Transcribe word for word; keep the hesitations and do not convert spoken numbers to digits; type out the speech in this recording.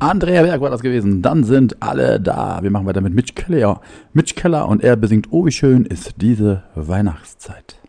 Andrea Berg war das gewesen. Dann sind alle da. Wir machen weiter mit Mitch Keller. Mitch Keller und er besingt Oh, wie schön ist diese Weihnachtszeit.